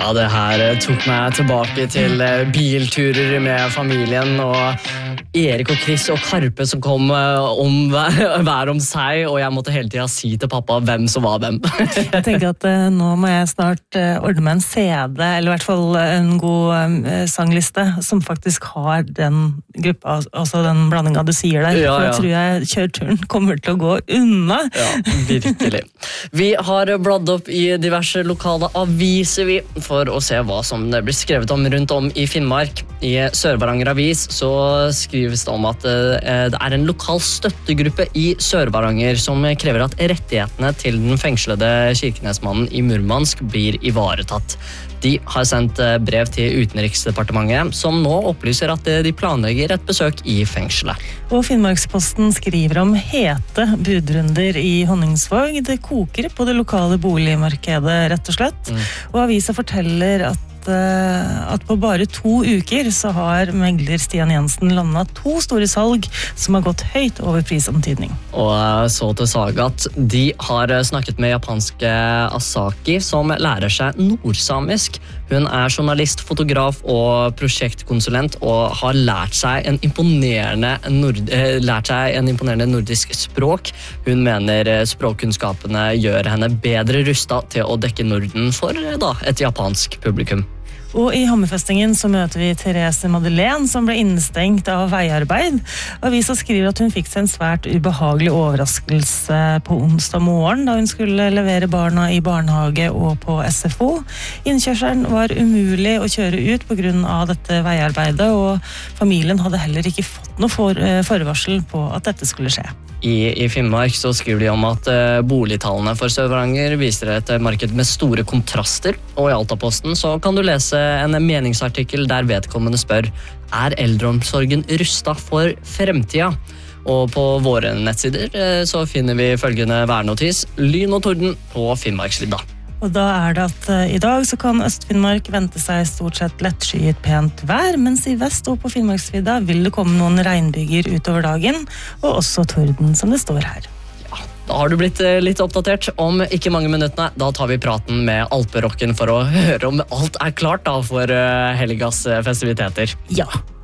Ja, det her tok meg tilbake til bilturer med familien og Erik og Chris og Karpe som kom hver om seg, og jeg måtte hele tiden si til pappa hvem som var hvem. Jeg tenker at nå må jeg snart ordne meg en CD, eller i hvert fall en god sangliste, som faktisk har den gruppa, altså den blandingen du sier der. Ja, for jeg tror jeg kjørturen kommer til å gå unna. Ja, virkelig. Vi har bladd opp i diverse lokale aviser for å se hva som det blir skrevet om rundt om i Finnmark. I Sør-Varanger Avis så skrives det om at det er en lokal støttegruppe i Sør-Varanger som krever at rettighetene til den fengslede Kirkenesmannen i Murmansk blir ivaretatt. De har sendt brev til Utenriksdepartementet, som nå opplyser at de planlegger et besøk i fengselet. Og Finnmarksposten skriver om hete budrunder i Honningsvåg. Det koker på det lokale boligmarkedet, rett og slett. Og avisa forteller at på bare 2 uker så har megler Stian Jensen landet 2 store salg som har gått høyt over prisantydning. Og så til Sagat. De har snakket med japanske Asaki, som lærer seg nordsamisk. Hun er journalist, fotograf og prosjektkonsulent og har lært seg en imponerende nordisk språk. Hun mener språkkunnskapene gjør henne bedre rustet til å dekke Norden for et japansk publikum. Og i Hammerfestingen så møter vi Therese Madeleine, som ble innestengt av veiarbeid. Avisa skriver at hun fikk seg en svært ubehagelig overraskelse på onsdag morgen, da hun skulle levere barna i barnehage og på SFO. Innkjørselen var umulig å kjøre ut på grunn av dette veiarbeidet, og familien hadde heller ikke fått noe forvarsel på at dette skulle skje. I Finnmark så skriver de om at boligtallene for Sør-Varanger viser et marked med store kontraster, og i Altaposten så kan du lese en meningsartikkel der vedkommende spør: er eldreomsorgen rustet for fremtida? Og på våre nettsider så finner vi følgende værnotis: lyn og torden på Finnmarksvidda. Og da er det at i dag så kan Øst-Finnmark vente seg stort sett lettskyet pent vær, mens i vest og på Finnmarksvidda vil det komme noen regnbyger utover dagen, og også torden, som det står her. Ja, da har du blitt litt oppdatert om ikke mange minuttene. Da tar vi praten med Alperocken for å høre om alt er klart da for helgas festiviteter. Ja.